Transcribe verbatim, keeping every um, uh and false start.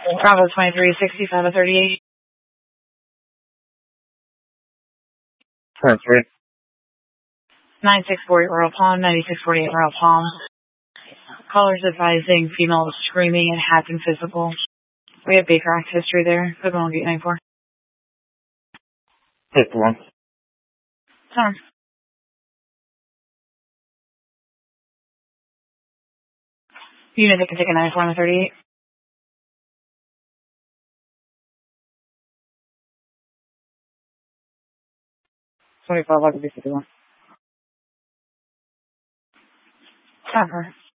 Bravo twenty-three sixty-five to thirty-eight. twenty-three. ninety-six forty Royal Palm, ninety-six forty-eight Royal Palm. Callers advising female was screaming and had been physical. We have Baker Act history there. Put on gate ninety-four. fifty-one. Sorry. Unit that can take a ninety-four on the thirty-eight. twenty-five, I could be fifty-one. Cover.